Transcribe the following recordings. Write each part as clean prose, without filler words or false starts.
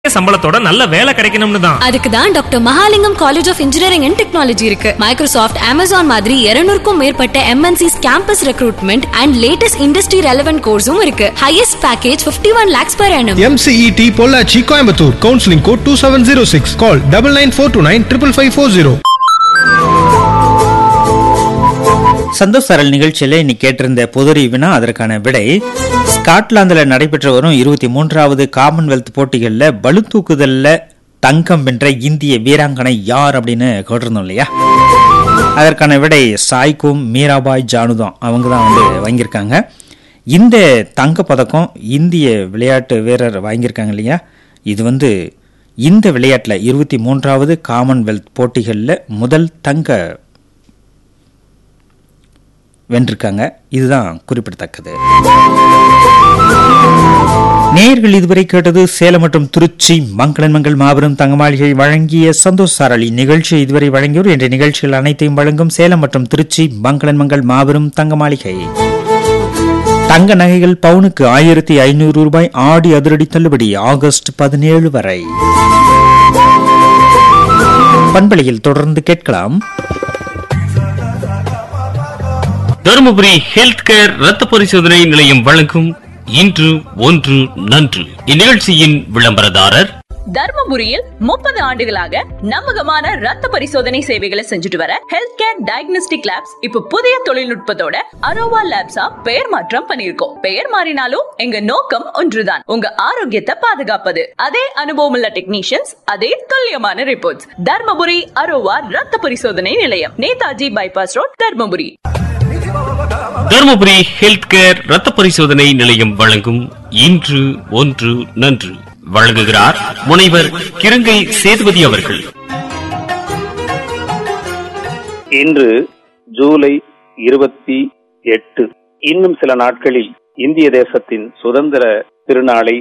சம்பளத்தோட நல்ல வேலை கிடைக்கணும்னு தான். அதுக்கு தான் doctor Mahalingam college of engineering and technology இருக்கு. மைக்ரோசாஃப்ட், அமேசான் மாதிரி 200க்கும் மேற்பட்ட MNCs campus recruitment and latest industry relevant கோர்ஸும் இருக்கு. Highest package 51 lakhs per annum. MCET Pollachi Coimbatore. Counselling code 2706. கால் 9942955540. சந்தோஷ் சாரல் நிகழ்ச்சியில இன்னைக்கு கேட்டிருந்த பொதுறிவினா அதற்கான விடை ஸ்காட்லாந்துல நடைபெற்று வரும் 23வது காமன்வெல்த் போட்டிகள்ல பளுதூக்குதல்ல தங்கம் வென்ற இந்திய வீராங்கனை யார் அப்படின்னு கேட்டிருந்தோம் இல்லையா? அதற்கான விடை சாய்கும் மீராபாய் ஜானு தான். அவங்க தான் வாங்கியிருக்காங்க. இந்த தங்க பதக்கம் இந்திய விளையாட்டு வீரர் வாங்கியிருக்காங்க இல்லையா? இது இந்த விளையாட்டில் 23வது காமன்வெல்த் போட்டிகளில் முதல் தங்க வென்றிருக்காங்க. இதுதான் குறிப்பிடத்தக்கது. நேயர்கள் இதுவரை கேட்டது சேலம் மற்றும் திருச்சி மங்களன் மங்கள் மாபெரும் தங்க மாளிகை வழங்கிய சந்தோஷ் சாரளி நிகழ்ச்சி. இதுவரை வழங்கியோர் என்ற நிகழ்ச்சிகள் அனைத்தையும் வழங்கும் சேலம் மற்றும் திருச்சி மங்களன் மங்கள் மாபெரும் தங்க மாளிகை. தங்க நகைகள் பவுனுக்கு 1500 ரூபாய் ஆடி அதிரடி தள்ளுபடி ஆகஸ்ட் 17 வரை. பண்பலையில் தொடர்ந்து கேட்கலாம். தருமபுரி ஹெல்த் கேர் ரத்த பரிசோதனை நிலையம் வழங்கும் இன்று ஒன்று நன்று. இந்நிகழ்ச்சியின் விளம்பரதாரர் தர்மபுரியில் 30 ஆண்டுகளாக நம்பகமான ரத்த பரிசோதனை சேவைகளை செஞ்சுட்டு வர ஹெல்த் கேர் டயக்னோஸ்டிக் லேப்ஸ் இப்ப புதிய தொழில்நுட்பத்தோட அரோவா லேப்ஸா பெயர் மாற்றம் பண்ணிருக்கோம். பெயர் மாறினாலும் எங்க நோக்கம் ஒன்றுதான், உங்க ஆரோக்கியத்தை பாதுகாப்பது. அதே அனுபவம் உள்ள டெக்னீஷியன்ஸ், அதே துல்லியமான ரிப்போர்ட்ஸ். தர்மபுரி அரோவா ரத்த பரிசோதனை நிலையம், Netaji bypass road, Dharmapuri. Dharmapuri health care ரத்த பரிசோதனை நிலையம் வழங்கும் இன்று ஒன்று நன்று. வழங்குகிறார் முனைவர் கிருங்கை சேதுபதி அவர்கள். இன்று ஜூலை 28. இன்னும் சில நாட்களில் இந்திய தேசத்தின் சுதந்திர திருநாளை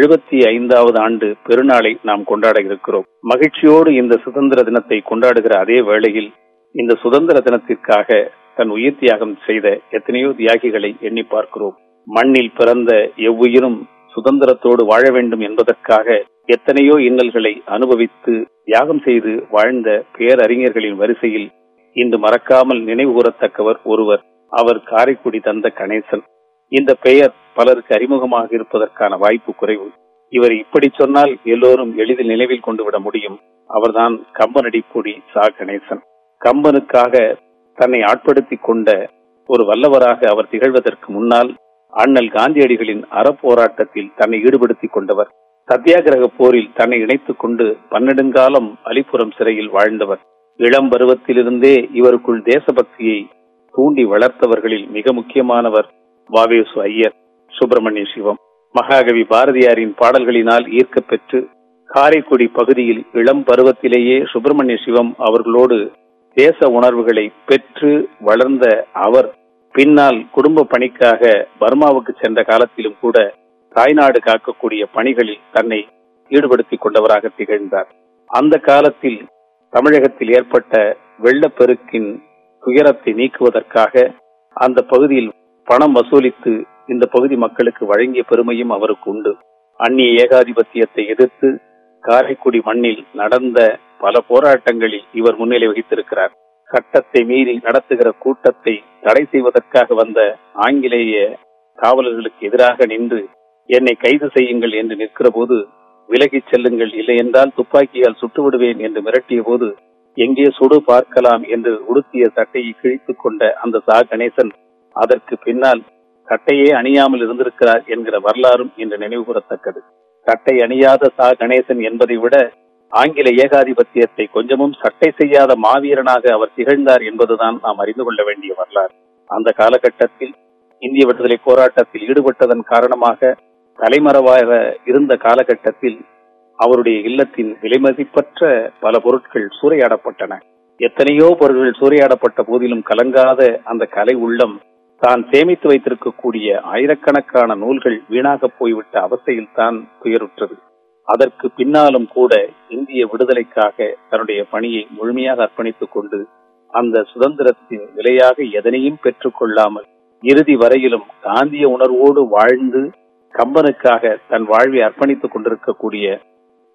75வது ஆண்டு பெருநாளை நாம் கொண்டாட இருக்கிறோம். மகிழ்ச்சியோடு இந்த சுதந்திர தினத்தை கொண்டாடுகிற அதே வேளையில் இந்த சுதந்திர தினத்திற்காக தன் உயிர் தியாகம் செய்த எத்தனையோ தியாகிகளை எண்ணி பார்க்கிறோம். மண்ணில் பிறந்த எவ்வுயிரும் சுதந்திரத்தோடு வாழ வேண்டும் என்பதற்காக எத்தனையோ இன்னல்களை அனுபவித்து தியாகம் செய்து வாழ்ந்த பேரறிஞர்களின் வரிசையில் இன்று மறக்காமல் நினைவு கூறத்தக்கவர் ஒருவர். அவர் காரைக்குடி தந்த கணேசன். இந்த பெயர் பலருக்கு அறிமுகமாக இருப்பதற்கான வாய்ப்பு குறைவு. இவர் இப்படி சொன்னால் எல்லோரும் எளிதில் நினைவில் கொண்டு விட முடியும். அவர்தான் கம்பனடிப்பொடி சா கணேசன். கம்பனுக்காக தன்னை ஆட்படுத்திக் கொண்ட ஒரு வல்லவராக அவர் திகழ்வதற்கு முன்னால் அண்ணல் காந்தியடிகளின் அறப்போராட்டத்தில் தன்னை ஈடுபடுத்திக் கொண்டவர். சத்தியாகிரக போரில் தன்னை இணைத்துக் கொண்டு பன்னெடுங்காலம் அலிபுரம் சிறையில் வாழ்ந்தவர். இளம் பருவத்திலிருந்தே இவருக்குள் தேசபக்தியை தூண்டி வளர்த்தவர்களில் மிக முக்கியமானவர் வாவேசு ஐயர், சுப்பிரமணிய சிவம். மகாகவி பாரதியாரின் பாடல்களினால் ஈர்க்கப்பெற்று காரைக்குடி பகுதியில் இளம் பருவத்திலேயே சுப்பிரமணிய சிவம் அவர்களோடு தேச உணர்வுகளை பெற்று வளர்ந்த அவர் பின்னால் குடும்ப பணிக்காக பர்மாவுக்கு சென்ற காலத்திலும் கூட தாய்நாடு காக்கக்கூடிய பணிகளில் தன்னை ஈடுபடுத்திக் கொண்டவராக திகழ்ந்தார். அந்த காலத்தில் தமிழகத்தில் ஏற்பட்ட வெள்ளப்பெருக்கின் துயரத்தை நீக்குவதற்காக அந்த பகுதியில் பணம் வசூலித்து இந்த பகுதி மக்களுக்கு வழங்கிய பெருமையும் அவருக்கு உண்டு. அந்நிய ஏகாதிபத்தியத்தை எதிர்த்து காரைக்குடி மண்ணில் நடந்த பல போராட்டங்களில் இவர் முன்னிலை வகித்திருக்கிறார். சட்டத்தை மீறி நடத்துகிற கூட்டத்தை தடை செய்வதற்காக வந்த ஆங்கிலேய காவலர்களுக்கு எதிராக நின்று என்னை கைது செய்யுங்கள் என்று நிற்கிற போது விலகிச் செல்லுங்கள், இல்லை என்றால் துப்பாக்கியால் சுட்டு விடுவேன் என்று மிரட்டிய போது எங்கே சுடு பார்க்கலாம் என்று உடுத்திய சட்டையை கிழித்துக் கொண்ட அந்த சா கணேசன் அதற்கு பின்னால் சட்டையே அணியாமல் இருந்திருக்கிறார் என்கிற வரலாறும் இன்று நினைவு கூறத்தக்கது. சட்டை அணியாத சா கணேசன் என்பதை விட ஆங்கில ஏகாதிபத்தியத்தை கொஞ்சமும் சட்டை செய்யாத மாவீரனாக அவர் திகழ்ந்தார் என்பதுதான் நாம் அறிந்து கொள்ள வேண்டிய வரலாறு. அந்த காலகட்டத்தில் இந்திய விடுதலை போராட்டத்தில் ஈடுபட்டதன் காரணமாக தலைமறைவாக இருந்த காலகட்டத்தில் அவருடைய இல்லத்தின் விலைமதிப்பற்ற பல பொருட்கள் சூறையாடப்பட்டன. எத்தனையோ பொருட்கள் சூறையாடப்பட்ட போதிலும் கலங்காத அந்த கலை உள்ளம் தான் சேமித்து வைத்திருக்கக்கூடிய ஆயிரக்கணக்கான நூல்கள் வீணாக போய்விட்ட அவஸ்தையில் தான் துயருற்றது. அதற்கு பின்னாலும் கூட இந்திய விடுதலைக்காக தன்னுடைய பணியை முழுமையாக அர்ப்பணித்துக் கொண்டு அந்த சுதந்திரத்தின் விலையாக எதனையும் பெற்றுக் கொள்ளாமல் இறுதி வரையிலும் காந்திய உணர்வோடு வாழ்ந்து கம்பனுக்காக தன் வாழ்வை அர்ப்பணித்துக் கொண்டிருக்கக்கூடிய